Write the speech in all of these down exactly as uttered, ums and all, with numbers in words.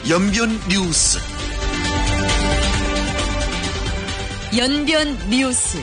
연변 뉴스. 연변 뉴스.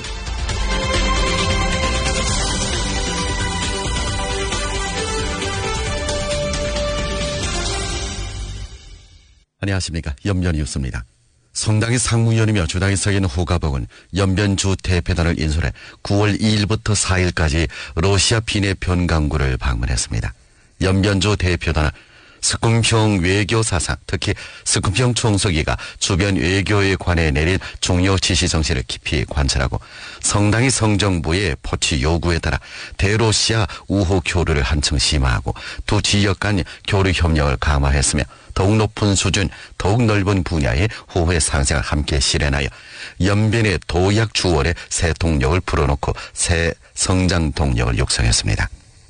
안녕하십니까. 연변 뉴스입니다. 성당의 상무위원이며 주당의 서 있는 호가복은 연변주 대표단을 인솔해 구월 이일부터 사일까지 러시아 비내 변강구를 방문했습니다. 연변주 대표단은 스쿰평 외교사상, 특히 스쿰평 총서기가 주변 외교에 관해 내린 중요 지시 정신을 깊이 관찰하고 성당의 성정부의 포치 요구에 따라 대러시아 우호 교류를 한층 심화하고 두 지역 간 교류 협력을 강화했으며 더욱 높은 수준, 더욱 넓은 분야의 호혜 상생을 함께 실현하여 연변의 도약 주월의 새 동력을 불어넣고 새 성장 동력을 육성했습니다.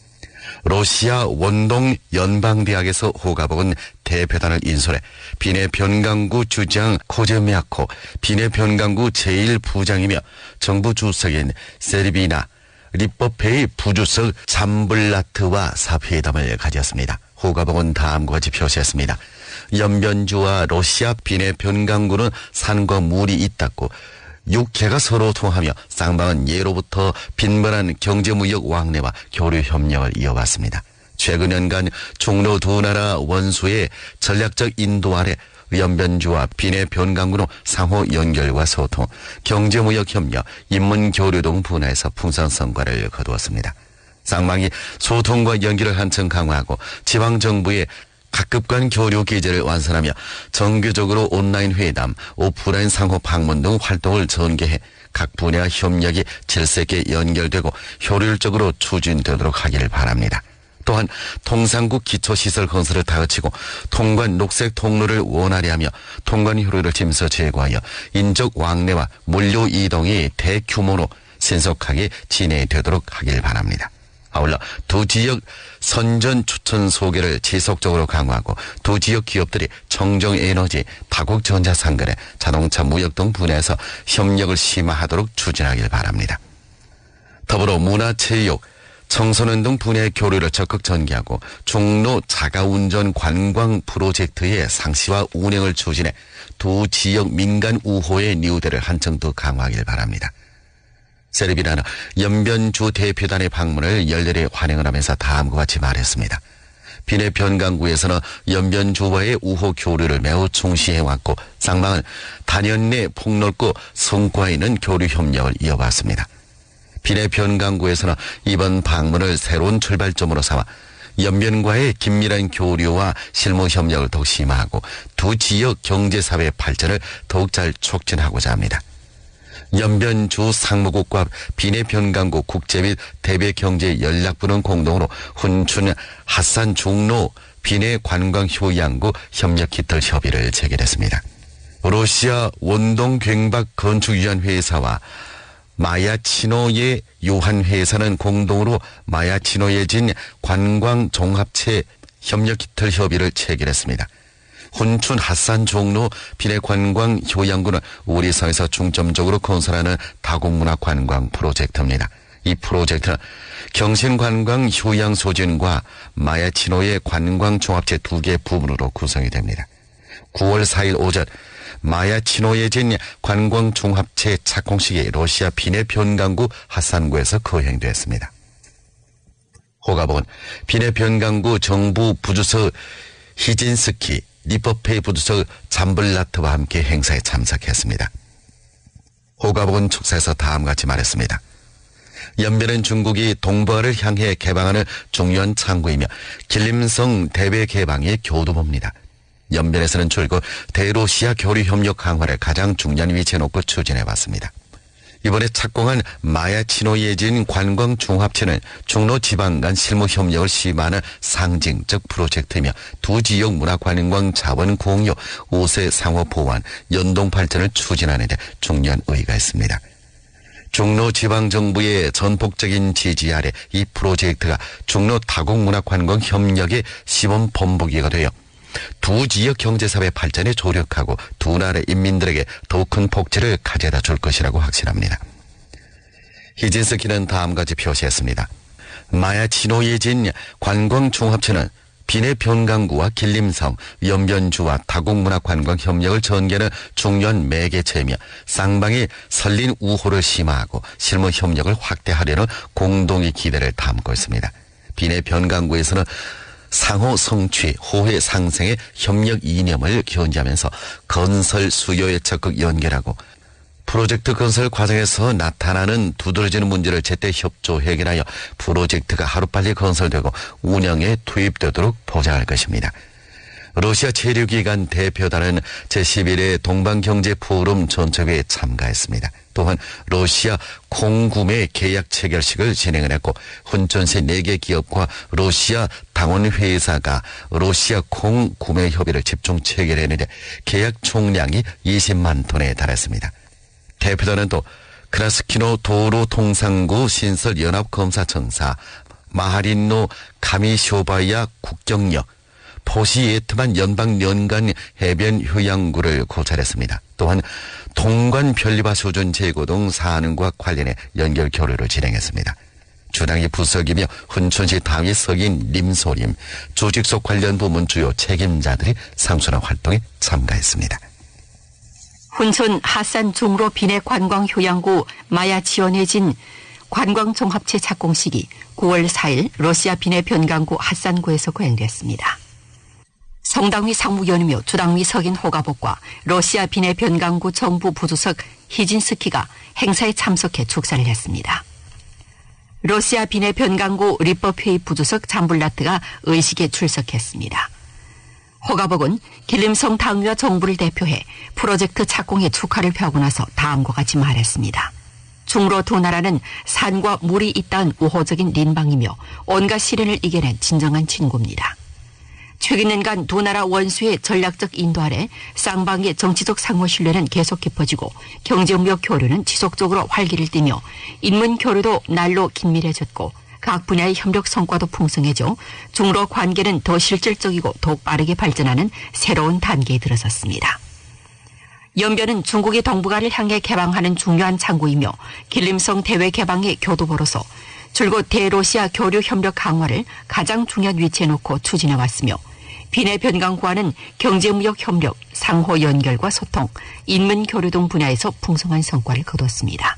러시아 원동 연방대학에서 호가복은 대표단을 인솔해 비내 변강구 주장 코제미아코, 비내 변강구 제일 부장이며 정부 주석인 세르비나 리법회의 부주석 잠블라트와 사회담을 가졌습니다. 호가복은 다음과 같이 표시했습니다. 연변주와 러시아 비내 변강구는 산과 물이 있다고 육해가 서로 통하며 쌍방은 예로부터 빈번한 경제무역 왕래와 교류 협력을 이어왔습니다. 최근 연간 종로 두 나라 원수의 전략적 인도 아래 연변주와 비내 변강구는 상호 연결과 소통, 경제무역 협력, 인문교류 등 분야에서 풍성 성과를 거두었습니다. 쌍방이 소통과 연결을 한층 강화하고 지방정부의 각급 간 교류 기제를 완성하며 정기적으로 온라인 회담, 오프라인 상호 방문 등 활동을 전개해 각 분야 협력이 질서 있게 연결되고 효율적으로 추진되도록 하기를 바랍니다. 또한 통상국 기초시설 건설을 다그치고 통관 녹색 통로를 원활히 하며 통관 효율을 짐서 제고하여 인적 왕래와 물류 이동이 대규모로 신속하게 진행되도록 하길 바랍니다. 아울러 두 지역 선전 추천 소개를 지속적으로 강화하고 두 지역 기업들이 청정에너지, 다국전자상거래, 자동차 무역 등 분야에서 협력을 심화하도록 추진하길 바랍니다. 더불어 문화체육, 청소년 등 분야의 교류를 적극 전개하고 종로 자가운전 관광 프로젝트의 상시와 운영을 추진해 두 지역 민간 우호의 니우대를 한층 더 강화하길 바랍니다. 세르비나는 연변주 대표단의 방문을 열렬히 환영을 하면서 다음과 같이 말했습니다. 비내 변강구에서는 연변주와의 우호 교류를 매우 중시해왔고 쌍방은 단연 내 폭넓고 성과 있는 교류 협력을 이어왔습니다. 비내 변강구에서는 이번 방문을 새로운 출발점으로 삼아 연변과의 긴밀한 교류와 실무 협력을 더욱 심화하고 두 지역 경제사회 발전을 더욱 잘 촉진하고자 합니다. 연변주 상무국과 비내 변강구 국제 및 대외 경제 연락부는 공동으로 훈춘 핫산 종로 비내 관광 효양구 협력 깃털 협의를 체결했습니다. 러시아 원동 괭박 건축유한 회사와 마야치노예 유한 회사는 공동으로 마야치노예진 관광 종합체 협력 깃털 협의를 체결했습니다. 훈춘 핫산 종로 비내 관광 효양구는 우리 사회에서 중점적으로 건설하는 다국문화 관광 프로젝트입니다. 이 프로젝트는 경신관광 효양 소진과 마야치노의 관광 종합체 두 개 부분으로 구성이 됩니다. 구월 사일 오전 마야치노예진 관광 종합체 착공식이 러시아 비내 변강구 핫산구에서 거행됐습니다. 호가복은 비내 변강구 정부 부주석 히진스키 리법회의 부주석 잠블라트와 함께 행사에 참석했습니다. 호가복은 축사에서 다음과 같이 말했습니다. 연변은 중국이 동북아를 향해 개방하는 중요한 창구이며 길림성 대외 개방의 교두보입니다. 연변에서는 줄곧 대러시아 교류 협력 강화를 가장 중요한 위치에 놓고 추진해왔습니다. 이번에 착공한 마야치노예진 관광 종합체는 중로 지방 간 실무 협력을 심화하는 상징적 프로젝트이며 두 지역 문화 관광 자원 공유, 우세 상호 보완, 연동 발전을 추진하는 데 중요한 의의가 있습니다. 중로 지방정부의 전폭적인 지지 아래 이 프로젝트가 중로 다국문화관광 협력의 시범 본보기가 되어 두 지역 경제사회 발전에 조력하고 두 나라 인민들에게 더욱 큰 복지를 가져다 줄 것이라고 확신합니다. 히진스키는 다음과 같이 표시했습니다. 마야치노예진 관광종합체는 비내 변강구와 길림성, 연변주와 다국문화관광 협력을 전개하는 중요한 매개체이며 쌍방이 설린 우호를 심화하고 실무 협력을 확대하려는 공동의 기대를 담고 있습니다. 비내 변강구에서는 상호 성취, 호혜 상생의 협력 이념을 견지하면서 건설 수요에 적극 연결하고 프로젝트 건설 과정에서 나타나는 두드러지는 문제를 제때 협조 해결하여 프로젝트가 하루빨리 건설되고 운영에 투입되도록 보장할 것입니다. 러시아 체류기관 대표단은 제십일 회 동방경제포럼 전체회에 참가했습니다. 또한 러시아 콩구매 계약 체결식을 진행을 했고 혼천시 네 개 기업과 러시아 당원회사가 러시아 콩 구매 협의를 집중 체결했는데 계약 총량이 이십만 톤에 달했습니다. 대표단은 또 크라스키노 도로통상구 신설연합검사청사, 마하린노 카미쇼바야 국경역, 포시예트만 연방연간 해변 휴양구를 고찰했습니다. 또한 통관 편리화 수준 제고 등 사안과 관련해 연결 교류를 진행했습니다. 주당이 부석이며 훈천시 당위 석인 림소림, 조직소 관련 부문 주요 책임자들이 상순화 활동에 참가했습니다. 훈천 하산 중로 비내 관광 휴양구 마야 지원해진 관광종합체 착공식이 구월 사일 러시아 비내 변강구 하산구에서 거행됐습니다. 성당위 상무위원이며 주당위 석인 호가복과 러시아 비내 변강구 정부 부주석 히진스키가 행사에 참석해 축사를 했습니다. 러시아 비내 변강구 리법회의 부주석 잠불라트가 의식에 출석했습니다. 호가복은 길림성 당위와 정부를 대표해 프로젝트 착공에 축하를 표하고 나서 다음과 같이 말했습니다. 중로 두 나라는 산과 물이 있다는 우호적인 린방이며 온갖 시련을 이겨낸 진정한 친구입니다. 최근 년간 두 나라 원수의 전략적 인도 아래 쌍방의 정치적 상호 신뢰는 계속 깊어지고 경제무역 교류는 지속적으로 활기를 띠며 인문 교류도 날로 긴밀해졌고 각 분야의 협력 성과도 풍성해져 중로 관계는 더 실질적이고 더욱 빠르게 발전하는 새로운 단계에 들어섰습니다. 연변은 중국의 동북아를 향해 개방하는 중요한 창구이며 길림성 대외 개방의 교두보로서 줄곧 대러시아 교류 협력 강화를 가장 중요한 위치에 놓고 추진해 왔으며 비내 변강구와는 경제무역 협력, 상호 연결과 소통, 인문 교류 등 분야에서 풍성한 성과를 거뒀습니다.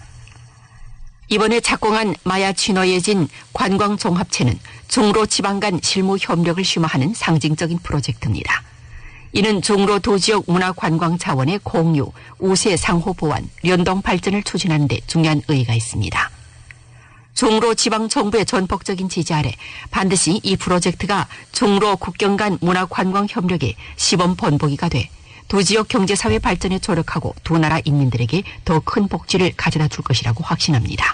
이번에 착공한 마야 취노예진 관광종합체는 중로 지방 간 실무 협력을 심화하는 상징적인 프로젝트입니다. 이는 중로 두 지역 문화관광 자원의 공유, 우세 상호 보완, 연동 발전을 추진하는 데 중요한 의의가 있습니다. 중로 지방정부의 전폭적인 지지 아래 반드시 이 프로젝트가 중로 국경 간 문화관광 협력의 시범 본보기가 돼 두 지역 경제사회 발전에 조력하고 두 나라 인민들에게 더 큰 복지를 가져다 줄 것이라고 확신합니다.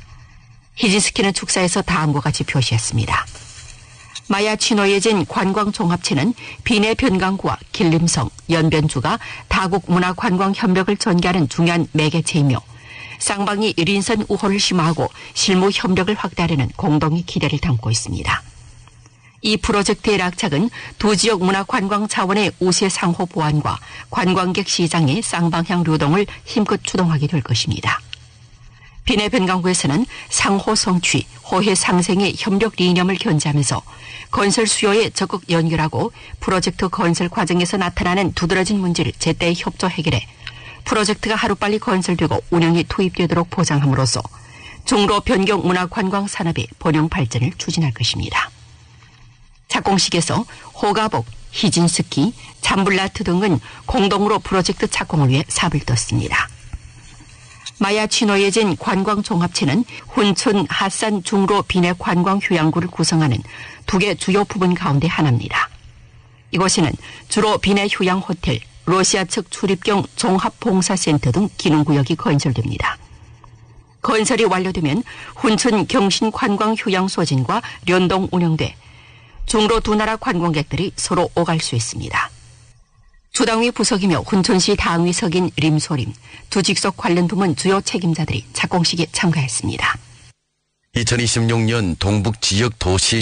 히진스키는 축사에서 다음과 같이 표시했습니다. 마야 취노예진 관광종합체는 비내 변강구와 길림성, 연변주가 다국 문화관광 협력을 전개하는 중요한 매개체이며 쌍방이 린선 우호를 심화하고 실무 협력을 확대하려는 공동의 기대를 담고 있습니다. 이 프로젝트의 락착은 두 지역 문화관광 차원의 우세 상호 보완과 관광객 시장의 쌍방향流동을 힘껏 추동하게 될 것입니다. 비내 변강구에서는 상호 성취, 호혜 상생의 협력 이념을 견지하면서 건설 수요에 적극 연결하고 프로젝트 건설 과정에서 나타나는 두드러진 문제를 제때 협조 해결해 프로젝트가 하루빨리 건설되고 운영이 투입되도록 보장함으로써 중로 변경 문화관광 산업의 번영 발전을 추진할 것입니다. 착공식에서 호가복, 히진스키, 잠불라트 등은 공동으로 프로젝트 착공을 위해 삽을 떴습니다. 마야 취노예진 관광종합체는 훈천 하산 중로 비내 관광 휴양구를 구성하는 두 개 주요 부분 가운데 하나입니다. 이곳에는 주로 비내 휴양 호텔, 러시아 측 출입경 종합봉사센터 등 기능구역이 건설됩니다. 건설이 완료되면 훈천 경신 관광 휴양 소진과 연동 운영돼 중로 두 나라 관광객들이 서로 오갈 수 있습니다. 주당위 부석이며 훈천시 당위 석인 림소림, 두 직속 관련 부문 주요 책임자들이 착공식에 참가했습니다. 이천이십육 년 동북지역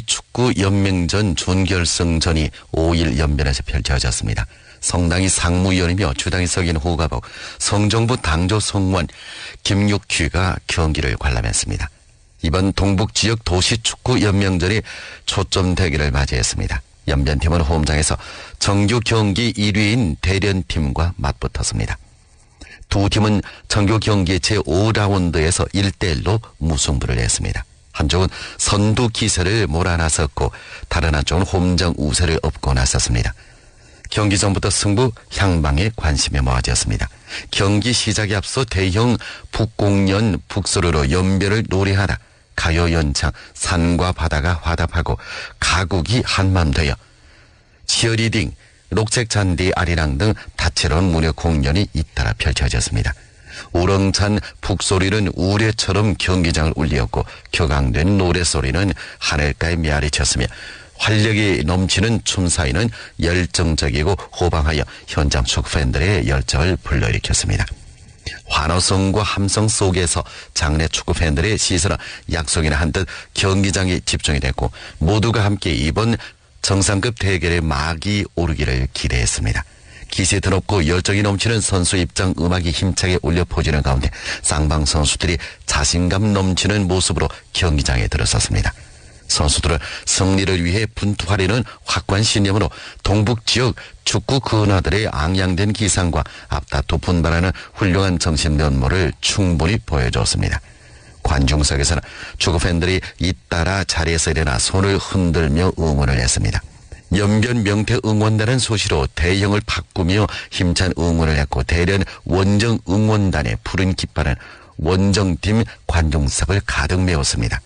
도시축구연맹전 준결승전이 오 일 연변에서 펼쳐졌습니다. 성당이 상무위원이며 주당이 석인 호가복, 성정부 당조 성원 김육휘가 경기를 관람했습니다. 이번 동북지역 도시축구연맹전이 초점 대결을 맞이했습니다. 연변팀은 홈장에서 정규 경기 일 위인 대련팀과 맞붙었습니다. 두 팀은 정규 경기 제오 라운드에서 일 대 일로 무승부를 했습니다. 한쪽은 선두 기세를 몰아나섰고 다른 한쪽은 홈장 우세를 업고 나섰습니다. 경기 전부터 승부 향방에 관심이 모아졌습니다. 경기 시작에 앞서 대형 북공연 북소리로 연변을 노래하다 가요 연창 산과 바다가 화답하고 가국이 한맘 되어 치어리딩, 녹색 잔디 아리랑 등 다채로운 문화 공연이 잇따라 펼쳐졌습니다. 우렁찬 북소리는 우레처럼 경기장을 울리었고 격앙된 노래소리는 하늘가에 메아리 쳤으며 활력이 넘치는 춤 사이는 열정적이고 호방하여 현장 축구 팬들의 열정을 불러일으켰습니다. 환호성과 함성 속에서 장내 축구 팬들의 시선은 약속이나 한 듯 경기장에 집중이 됐고 모두가 함께 이번 정상급 대결의 막이 오르기를 기대했습니다. 기세 드럽고 열정이 넘치는 선수 입장 음악이 힘차게 울려 퍼지는 가운데 쌍방 선수들이 자신감 넘치는 모습으로 경기장에 들어섰습니다. 선수들은 승리를 위해 분투하려는 확고한 신념으로 동북지역 축구 근화들의 앙양된 기상과 앞다투 분발하는 훌륭한 정신 면모를 충분히 보여줬습니다. 관중석에서는 축구팬들이 잇따라 자리에서 일어나 손을 흔들며 응원을 했습니다. 연변 명태 응원단은 소시로 대형을 바꾸며 힘찬 응원을 했고 대련 원정 응원단의 푸른 깃발은 원정팀 관중석을 가득 메웠습니다.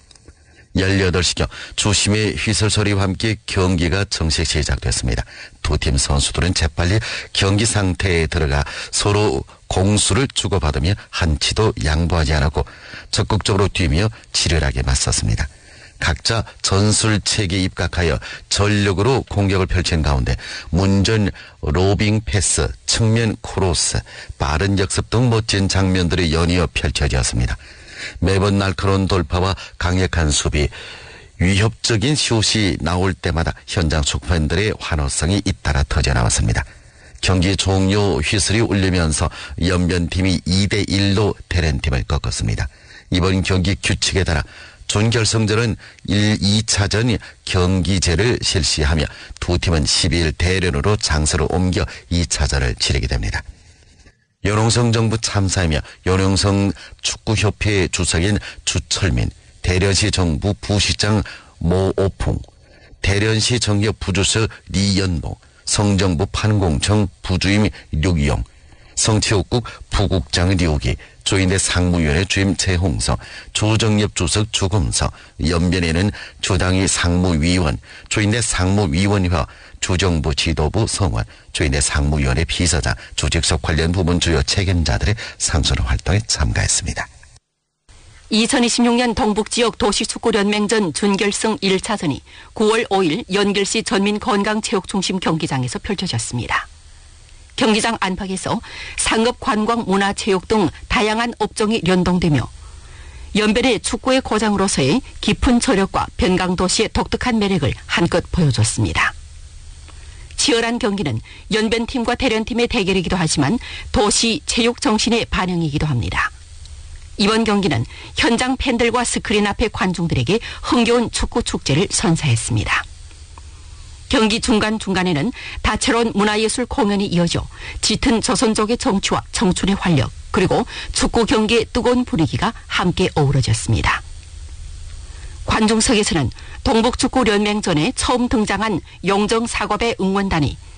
열여덟 시경 주심의 휘슬 소리와 함께 경기가 정식 시작됐습니다. 두 팀 선수들은 재빨리 경기 상태에 들어가 서로 공수를 주고받으며 한치도 양보하지 않았고 적극적으로 뛰며 치열하게 맞섰습니다. 각자 전술책에 입각하여 전력으로 공격을 펼친 가운데 문전 로빙 패스, 측면 크로스, 빠른 역습 등 멋진 장면들이 연이어 펼쳐졌습니다. 매번 날카로운 돌파와 강력한 수비, 위협적인 슛이 나올 때마다 현장 축구팬들의 환호성이 잇따라 터져나왔습니다. 경기 종료 휘슬이 울리면서 연변팀이 이 대 일로 대련팀을 꺾었습니다. 이번 경기 규칙에 따라 준결승전은 일, 이 차전 경기제를 실시하며 두 팀은 십이 일 대련으로 장소를 옮겨 이 차전을 치르게 됩니다. 연홍성 정부 참사이며 연홍성 축구협회 주석인 주철민, 대련시 정부 부시장 모오풍, 대련시 정협 부주석 리연복, 성정부 판공청 부주임 류기용, 성체육국 부국장 류기, 조인대 상무위원회 주임 최홍성, 조정엽 주석 주금성, 연변에는 주당위 상무위원, 조인대 상무위원회, 주정부 지도부 성원, 조인대 상무위원회 비서장, 조직석 관련 부문 주요 책임자들의 상소는 활동에 참가했습니다. 이천이십육 년 동북지역 도시축구연맹전 준결승 일 차전이 구월 오일 연결시 전민건강체육중심 경기장에서 펼쳐졌습니다. 경기장 안팎에서 상업, 관광, 문화, 체육 등 다양한 업종이 연동되며 연변의 축구의 고장으로서의 깊은 저력과 변강도시의 독특한 매력을 한껏 보여줬습니다. 치열한 경기는 연변팀과 대련팀의 대결이기도 하지만 도시 체육 정신의 반영이기도 합니다. 이번 경기는 현장 팬들과 스크린 앞의 관중들에게 흥겨운 축구 축제를 선사했습니다. 경기 중간중간에는 다채로운 문화예술 공연이 이어져 짙은 조선족의 정치와 청춘의 활력 그리고 축구 경기의 뜨거운 분위기가 함께 어우러졌습니다. 관중석에서는 동북축구연맹전에 처음 등장한 용정사과배 응원단이